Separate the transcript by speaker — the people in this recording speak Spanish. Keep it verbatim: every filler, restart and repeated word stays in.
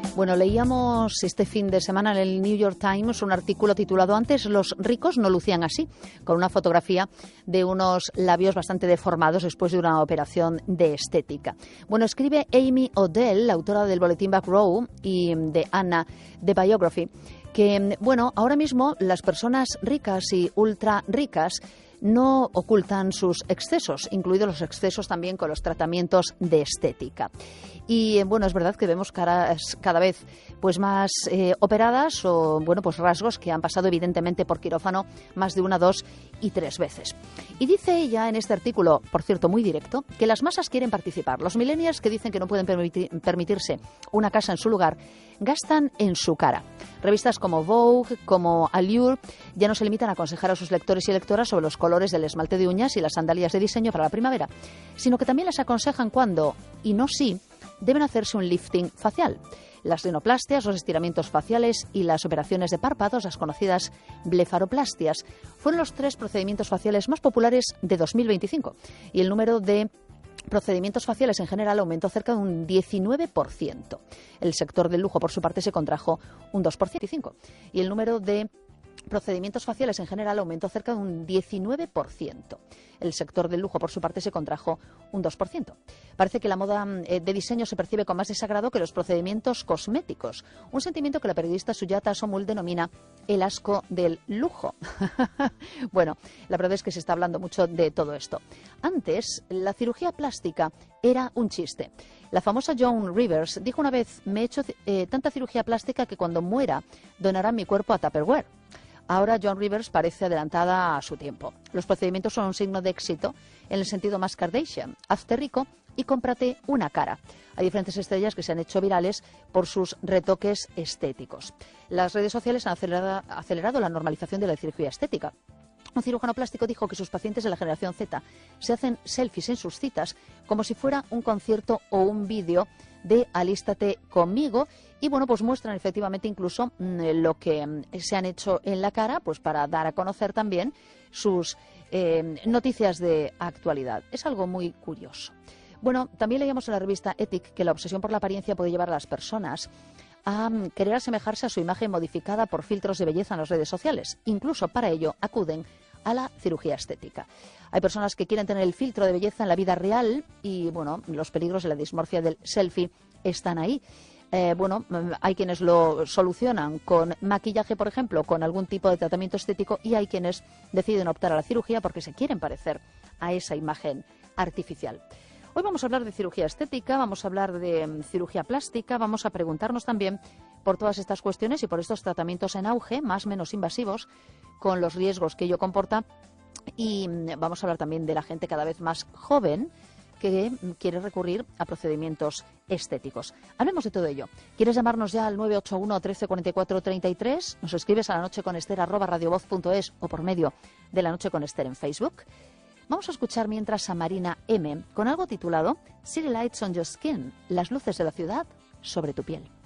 Speaker 1: Bueno, leíamos este fin de semana en el New York Times un artículo titulado "Antes los ricos no lucían así", con una fotografía de unos labios bastante deformados después de una operación de estética. Bueno, escribe Amy Odell, la autora del boletín Back Row y de Anna, The Biography, que, bueno, ahora mismo las personas ricas y ultra ricas no ocultan sus excesos, incluidos los excesos también con los tratamientos de estética. Y bueno, es verdad que vemos caras cada vez pues más eh, operadas o bueno, pues rasgos que han pasado evidentemente por quirófano más de una, dos y tres veces. Y dice ella en este artículo, por cierto muy directo, que las masas quieren participar. Los millennials que dicen que no pueden permitir, permitirse una casa en su lugar, gastan en su cara. Revistas como Vogue, como Allure, ya no se limitan a aconsejar a sus lectores y lectoras sobre los colores del esmalte de uñas y las sandalias de diseño para la primavera, sino que también les aconsejan cuándo, y no si, deben hacerse un lifting facial. Las rinoplastias, los estiramientos faciales y las operaciones de párpados, las conocidas blefaroplastias, fueron los tres procedimientos faciales más populares de dos mil veinticinco. Y el número de procedimientos faciales en general aumentó cerca de un diecinueve por ciento. El sector del lujo, por su parte, se contrajo un dos por ciento. Y el número de procedimientos faciales en general aumentó cerca de un diecinueve por ciento. El sector del lujo, por su parte, se contrajo un dos por ciento. Parece que la moda eh, de diseño se percibe con más desagrado que los procedimientos cosméticos, un sentimiento que la periodista Sujata Somul denomina el asco del lujo. Bueno, la verdad es que se está hablando mucho de todo esto. Antes, la cirugía plástica era un chiste. La famosa Joan Rivers dijo una vez: me he hecho eh, tanta cirugía plástica que cuando muera donarán mi cuerpo a Tupperware. Ahora Joan Rivers parece adelantada a su tiempo. Los procedimientos son un signo de éxito en el sentido más Kardashian. Hazte rico y cómprate una cara. Hay diferentes estrellas que se han hecho virales por sus retoques estéticos. Las redes sociales han acelerado, acelerado la normalización de la cirugía estética. Un cirujano plástico dijo que sus pacientes de la generación Z se hacen selfies en sus citas como si fuera un concierto o un vídeo de Alístate conmigo, y bueno, pues muestran efectivamente incluso mmm, lo que mmm, se han hecho en la cara, pues para dar a conocer también sus eh, noticias de actualidad. Es algo muy curioso. Bueno, también leíamos en la revista Ethic que la obsesión por la apariencia puede llevar a las personas a um, querer asemejarse a su imagen modificada por filtros de belleza en las redes sociales. Incluso para ello acuden a la cirugía estética. Hay personas que quieren tener el filtro de belleza en la vida real y, bueno, los peligros de la dismorfia del selfie están ahí. Eh, bueno, hay quienes lo solucionan con maquillaje, por ejemplo, con algún tipo de tratamiento estético, y hay quienes deciden optar a la cirugía porque se quieren parecer a esa imagen artificial. Hoy vamos a hablar de cirugía estética, vamos a hablar de um, cirugía plástica, vamos a preguntarnos también por todas estas cuestiones y por estos tratamientos en auge, más o menos invasivos, con los riesgos que ello comporta. Y vamos a hablar también de la gente cada vez más joven que quiere recurrir a procedimientos estéticos. Hablemos de todo ello. ¿Quieres llamarnos ya al nueve ocho uno, trece, cuarenta y cuatro, treinta y tres? Nos escribes a la noche con Ester arroba radiovoz punto es o por medio de La Noche con Ester en Facebook. Vamos a escuchar mientras a Marina M con algo titulado City Lights on Your Skin, las luces de la ciudad sobre tu piel.